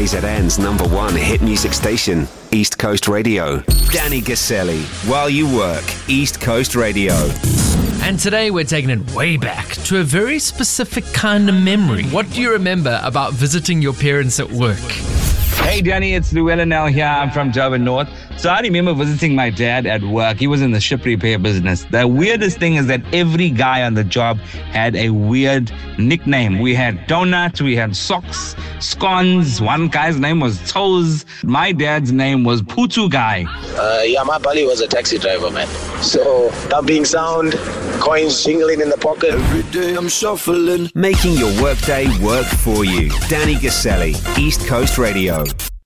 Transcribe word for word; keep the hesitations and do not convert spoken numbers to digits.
K Z N's number one hit music station, East Coast Radio. Danny Gaselli, While You Work, East Coast Radio. And today we're taking it way back to a very specific kind of memory. What do you remember about visiting your parents at work? Hey Danny, it's Llewellyn now here. I'm from Durban North. So I remember visiting my dad at work. He was in the ship repair business. The weirdest thing is that every guy on the job had a weird nickname. We had donuts, we had socks, scones. One guy's name was Toes. My dad's name was Putu Guy. Uh, yeah, my buddy was a taxi driver, man. So, dumping sound, coins jingling in the pocket. Every day I'm shuffling. Making your workday work for you. Danny Gaselli, East Coast Radio.